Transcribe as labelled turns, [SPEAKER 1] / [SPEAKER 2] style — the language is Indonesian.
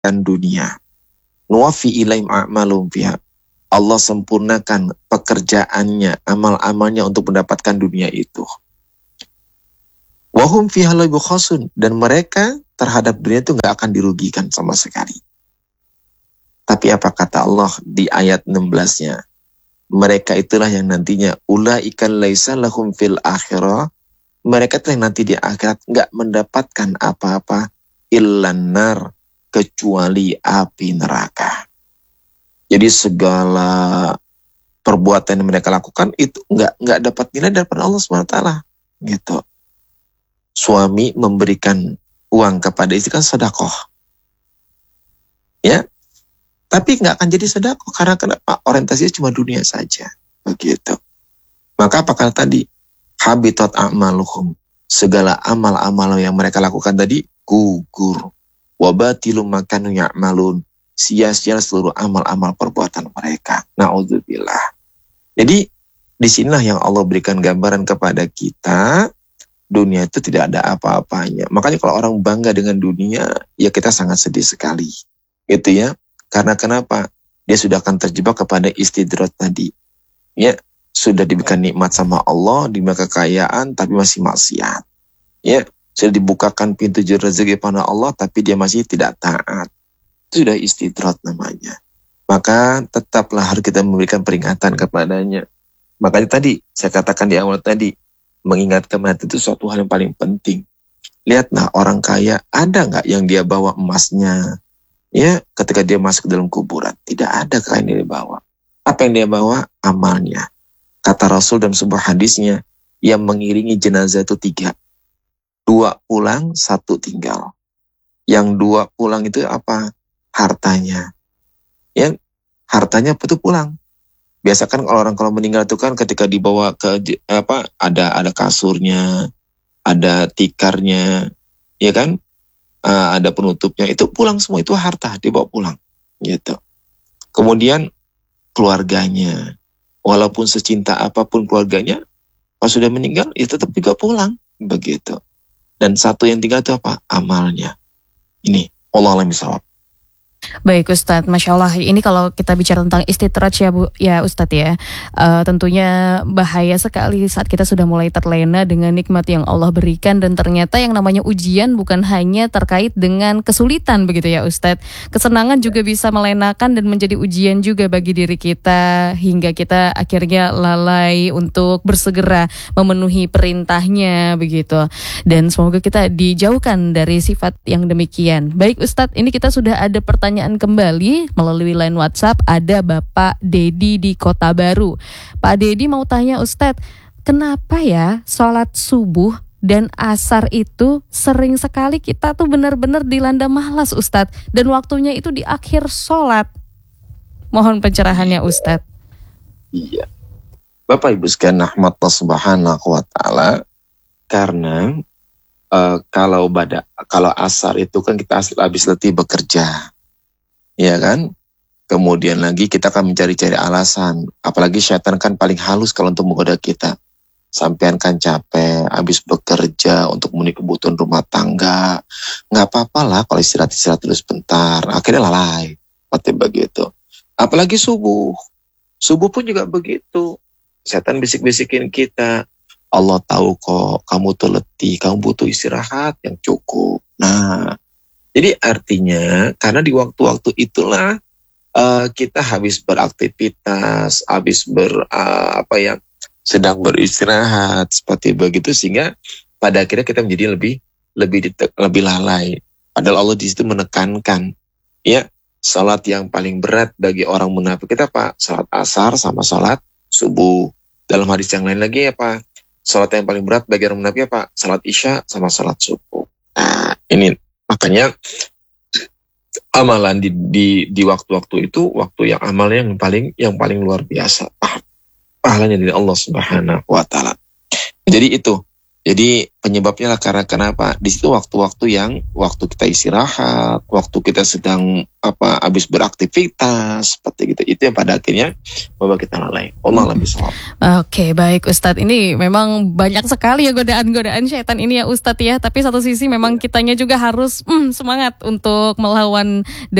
[SPEAKER 1] dunia. Nuwafi ilaim a'malum fiha. Allah sempurnakan pekerjaannya, amal-amalnya untuk mendapatkan dunia itu. Wahum fiha la yubkhasun, dan mereka terhadap dunia itu nggak akan dirugikan sama sekali. Tapi apa kata Allah di ayat 16-nya? Mereka itulah yang nantinya ulaika laisa lahum fil akhirah. Mereka itu yang nanti di akhirat nggak mendapatkan apa-apa illan nar, kecuali api neraka. Jadi segala perbuatan yang mereka lakukan itu nggak dapat nilai daripada Allah SWT. Gitu. Suami memberikan uang kepada istri kan sedekah. Ya. Tapi nggak akan jadi sedekah karena kenapa? Orientasinya cuma dunia saja. Begitu. Maka apa kata tadi? Habitat a'maluhum. Segala amal-amal yang mereka lakukan tadi gugur. Wabatilum makanu ya'malun. Sia-sia seluruh amal-amal perbuatan mereka. Na'udzubillah. Jadi disinilah yang Allah berikan gambaran kepada kita. Dunia itu tidak ada apa-apanya. Makanya kalau orang bangga dengan dunia, ya kita sangat sedih sekali. Gitu ya. Karena kenapa? Dia sudah akan terjebak kepada istidrat tadi. Ya, sudah diberikan nikmat sama Allah, diberikan kekayaan, tapi masih maksiat. Ya, sudah dibukakan pintu rezeki pada Allah, tapi dia masih tidak taat. Itu sudah istidrat namanya. Maka tetaplah harus kita memberikan peringatan kepadanya. Makanya tadi, saya katakan di awal tadi, mengingatkan mati itu suatu hal yang paling penting. Lihatlah orang kaya, ada nggak yang dia bawa emasnya? Ya, ketika dia masuk ke dalam kuburan, tidak ada kain yang dia bawa. Apa yang dia bawa? Amalnya. Kata Rasul dalam sebuah hadisnya, yang mengiringi jenazah itu 3. 2 pulang, 1 tinggal. Yang 2 pulang itu apa? Hartanya. Ya, hartanya itu pulang. Biasakan orang kalau meninggal itu kan ketika dibawa ke ada kasurnya, ada tikarnya, ya kan? Ada penutupnya, itu pulang semua, itu harta dibawa pulang, gitu. Kemudian keluarganya, walaupun secinta apapun keluarganya, kalau sudah meninggal, itu tetap juga pulang, begitu. Dan satu yang tinggal itu apa? Amalnya. Ini, Wallahu a'lam bishawab.
[SPEAKER 2] Baik Ustadz, Masya Allah. Ini kalau kita bicara tentang istidraj ya Ustadz ya, tentunya bahaya sekali saat kita sudah mulai terlena dengan nikmat yang Allah berikan, dan ternyata yang namanya ujian bukan hanya terkait dengan kesulitan begitu ya Ustadz. Kesenangan juga bisa melenakan dan menjadi ujian juga bagi diri kita, hingga kita akhirnya lalai untuk bersegera memenuhi perintahnya begitu. Dan semoga kita dijauhkan dari sifat yang demikian. Baik Ustadz, ini kita sudah ada pertanyaan kembali melalui line WhatsApp. Ada Bapak Dedi di Kota Baru. Pak Dedi mau tanya Ustadz, kenapa ya sholat subuh dan asar itu sering sekali kita tuh benar-benar dilanda malas Ustadz, dan waktunya itu di akhir sholat? Mohon pencerahannya Ustadz.
[SPEAKER 1] Iya. Bapak Ibu sekalian rahmatullah subhanahu wa ta'ala, karena kalau asar itu kan kita habis letih bekerja. Ya kan? Kemudian lagi kita akan mencari-cari alasan. Apalagi syaitan kan paling halus kalau untuk menggoda kita. Sampean kan capek, habis bekerja untuk memenuhi kebutuhan rumah tangga. Nggak apa-apa lah kalau istirahat dulu sebentar. Akhirnya lalai. Seperti begitu. Apalagi subuh. Subuh pun juga begitu. Syaitan bisik-bisikin kita. Allah tahu kok kamu tuh letih, kamu butuh istirahat yang cukup. Nah, jadi artinya karena di waktu-waktu itulah kita habis beraktivitas, habis sedang beristirahat seperti begitu, sehingga pada akhirnya kita menjadi lebih lalai. Padahal Allah di situ menekankan, ya, salat yang paling berat bagi orang munafik kita apa? Salat asar sama salat subuh. Dalam hadis yang lain lagi apa? Salat yang paling berat bagi orang munafik apa? Salat isya sama salat subuh. Nah, ini makanya amalan di waktu-waktu itu waktu yang amalnya yang paling luar biasa. Pahalanya dari Allah Subhanahu wa taala. Jadi itu Jadi penyebabnya lah karena kenapa? Di situ waktu-waktu yang waktu kita istirahat, waktu kita sedang habis beraktivitas seperti gitu. Itu yang pada akhirnya membuat kita lalai. Allah lebih sawab.
[SPEAKER 2] Oke, baik Ustadz. Ini memang banyak sekali ya godaan-godaan syaitan ini ya Ustadz ya. Tapi satu sisi memang kitanya juga harus semangat untuk melawan